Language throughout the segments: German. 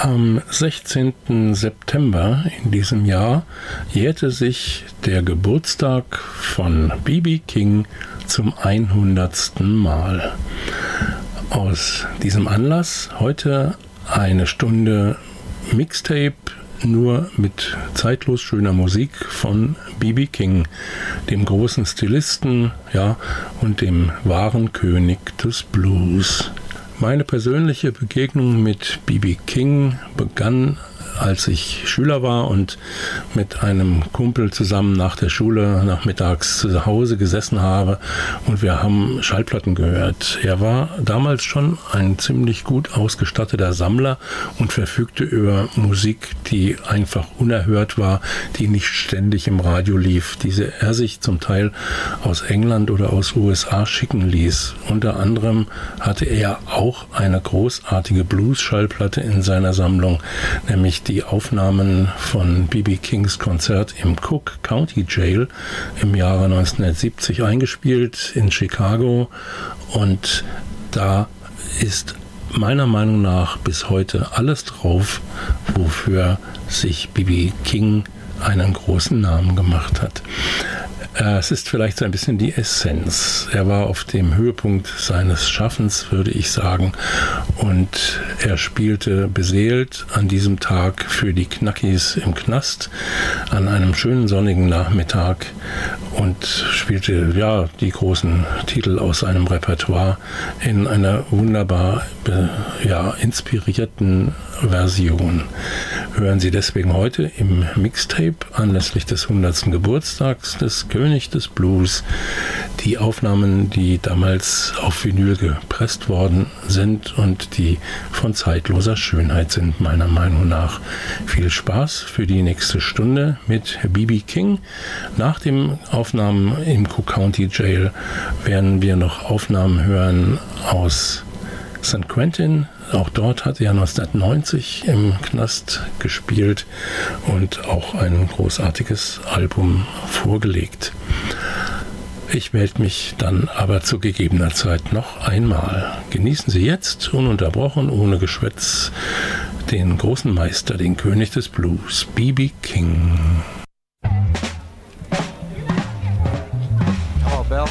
Am 16. September in diesem Jahr jährte sich der Geburtstag von B.B. King zum 100. Mal. Aus diesem Anlass heute eine Stunde Mixtape nur mit zeitlos schöner Musik von B.B. King, dem großen Stilisten, ja, und dem wahren König des Blues. Meine persönliche Begegnung mit B.B. King begann, als ich Schüler war und mit einem Kumpel zusammen nach der Schule nachmittags zu Hause gesessen habe und wir haben Schallplatten gehört. Er war damals schon ein ziemlich gut ausgestatteter Sammler und verfügte über Musik, die einfach unerhört war, die nicht ständig im Radio lief, die er sich zum Teil aus England oder aus USA schicken ließ. Unter anderem hatte er auch eine großartige Blues-Schallplatte in seiner Sammlung, nämlich die Aufnahmen von B.B. Kings Konzert im Cook County Jail im Jahre 1970 eingespielt in Chicago, und da ist meiner Meinung nach bis heute alles drauf, wofür sich B.B. King einen großen Namen gemacht hat. Es ist vielleicht so ein bisschen die Essenz. Er war auf dem Höhepunkt seines Schaffens, würde ich sagen, und er spielte beseelt an diesem Tag für die Knackis im Knast an einem schönen sonnigen Nachmittag und spielte ja die großen Titel aus seinem Repertoire in einer wunderbar inspirierten Version. Hören Sie deswegen heute im Mixtape anlässlich des 100. Geburtstags des König des Blues die Aufnahmen, die damals auf Vinyl gepresst worden sind und die von zeitloser Schönheit sind, meiner Meinung nach. Viel Spaß für die nächste Stunde mit B.B. King. Nach den Aufnahmen im Cook County Jail werden wir noch Aufnahmen hören aus St. Quentin. Auch dort hat er 1990 im Knast gespielt und auch ein großartiges Album vorgelegt. Ich melde mich dann aber zu gegebener Zeit noch einmal. Genießen Sie jetzt ununterbrochen, ohne Geschwätz, den großen Meister, den König des Blues, B.B. King. Oh, Bill.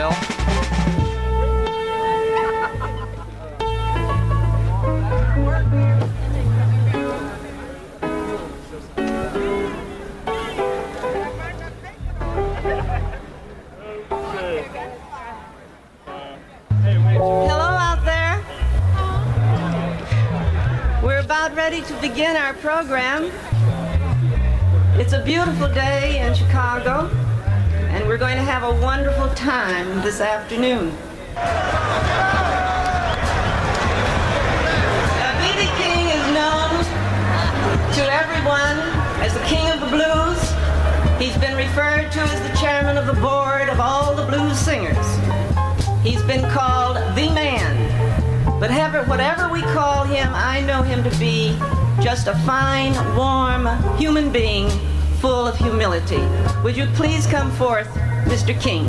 Ready to begin our program. It's a beautiful day in Chicago, and we're going to have a wonderful time this afternoon. B.B. King is known to everyone as the King of the Blues. He's been referred to as the chairman of the board of all the blues singers. He's been called the man. But whatever we call him, I know him to be just a fine, warm human being full of humility. Would you please come forth, Mr. King?